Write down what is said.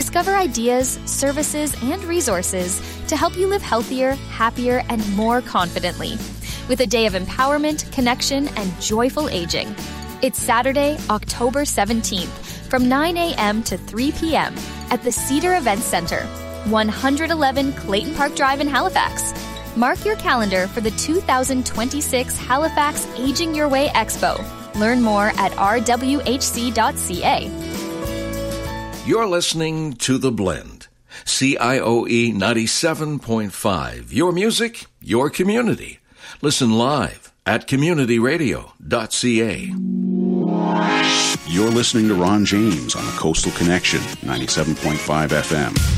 discover ideas, services, and resources to help you live healthier, happier, and more confidently. With a day of empowerment, connection, and joyful aging. It's Saturday, October 17th, from 9 a.m. to 3 p.m. at the Cedar Events Center, 111 Clayton Park Drive in Halifax. Mark your calendar for the 2026 Halifax Aging Your Way Expo. Learn more at rwhc.ca. You're listening to The Blend. CIOE 97.5. Your music, your community. Listen live at communityradio.ca. You're listening to Ron James on the Coastal Connection, 97.5 FM.